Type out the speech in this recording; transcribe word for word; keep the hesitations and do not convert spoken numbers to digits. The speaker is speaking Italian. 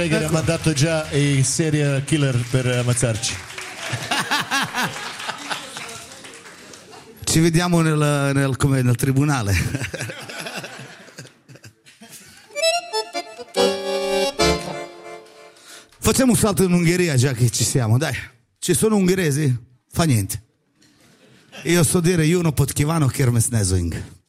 Che ha mandato già i serial killer per ammazzarci. Ci vediamo nel, nel, come, nel tribunale. Facciamo un salto in Ungheria già che ci siamo, dai. Ci sono ungheresi? Fa niente. Io so dire, io non pot chivano kermes nezing.